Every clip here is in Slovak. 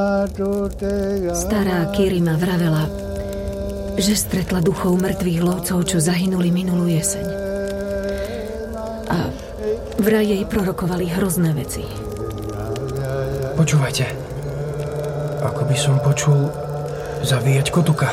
Stará Kirima vravela, že stretla duchov mŕtvych lovcov, čo zahynuli minulú jeseň. A vraj jej prorokovali hrozné veci. Počúvajte. Ako by som počul zavíjať kotuka.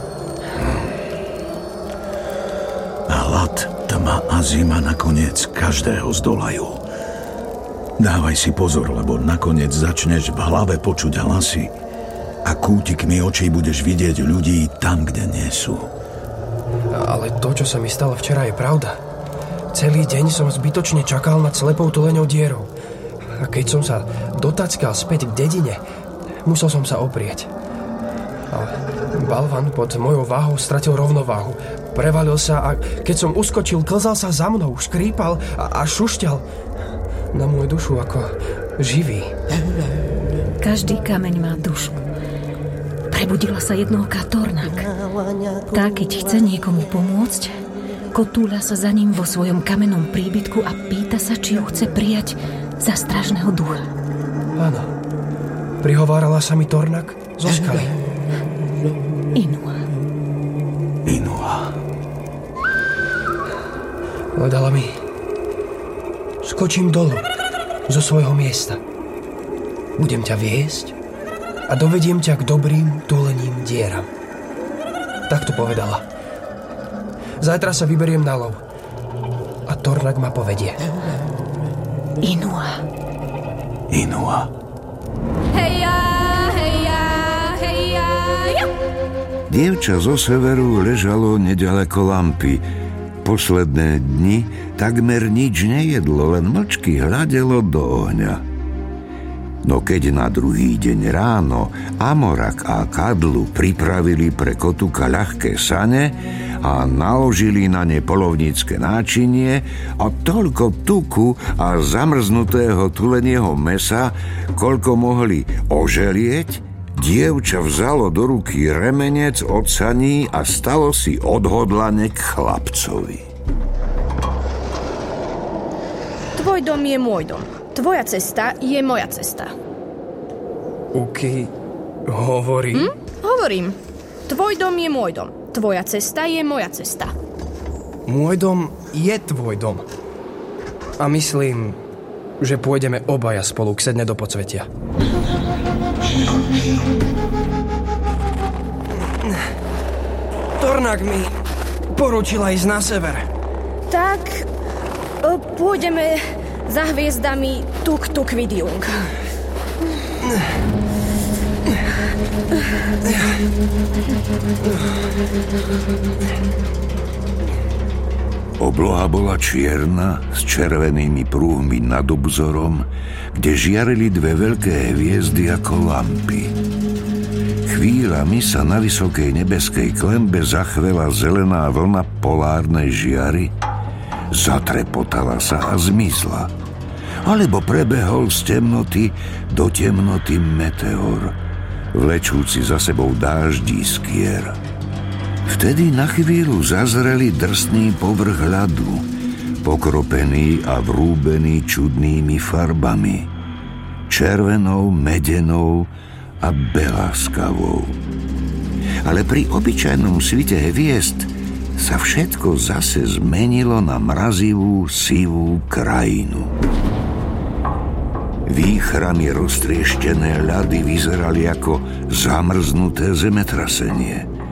Hlad, tma a zima nakoniec každého zdolajú. Dávaj si pozor, lebo nakoniec začneš v hlave počuť hlasy a kútikmi očí budeš vidieť ľudí tam, kde nie sú. Ale to, čo sa mi stalo včera, je pravda. Celý deň som zbytočne čakal nad slepou tuleňou dierou. A keď som sa dotackal späť k dedine, musel som sa oprieť. A balvan pod mojou váhou stratil rovnováhu. Prevalil sa a keď som uskočil, klzal sa za mnou, škrípal a šušťal na moju dušu ako živý. Každý kameň má dušu. Prebudila sa jednooká Tornak. Tá, keď chce niekomu pomôcť, kotúľa sa za ním vo svojom kamennom príbytku a pýta sa, či ju chce prijať za strážneho ducha. Áno. Prihovárala sa mi Tornak zo skaly. Inua. Povedala mi, skočím dolu zo svojho miesta. Budem ťa viesť a dovediem ťa k dobrým tulením dieram. Tak to povedala. Zajtra sa vyberiem na lov a Tornak ma povedie. Inua. Heja, heja, heja, jo! Dievča zo severu ležalo nedaleko lampy. Posledné dni takmer nič nejedlo, len mlčky hľadelo do ohňa. No keď na druhý deň ráno Amorak a Kadlu pripravili pre kotuka ľahké sane a naložili na ne poľovnícke náčinie a toľko tuku a zamrznutého tulenieho mesa, koľko mohli oželieť, dievča vzalo do ruky remenec od saní a stalo si odhodlane k chlapcovi. Tvoj dom je môj dom. Tvoja cesta je moja cesta. Uky hovorí? Hovorím. Tvoj dom je môj dom. Tvoja cesta je moja cesta. Môj dom je tvoj dom. A myslím, že pôjdeme obaja spolu k sedne do podsvetia. Tornak mi poručila ísť na sever. Tak, pôjdeme za hviezdami tuk vidiung. Obloha bola čierna s červenými prúhmi nad obzorom, kde žiarili dve veľké hviezdy ako lampy. Chvíľami sa na vysokej nebeskej klembe zachvela zelená vlna polárnej žiary, zatrepotala sa a zmizla. Alebo prebehol z temnoty do temnoty meteor, vlečúci za sebou dáždí skier. Vtedy na chvíľu zazreli drsný povrch ľadu, pokropený a vrúbený čudnými farbami, červenou, medenou a belaskavou. Ale pri obyčajnom svite hviezd sa všetko zase zmenilo na mrazivú, sivú krajinu. Výchrami roztrieštené ľady vyzerali ako zamrznuté zemetrasenie.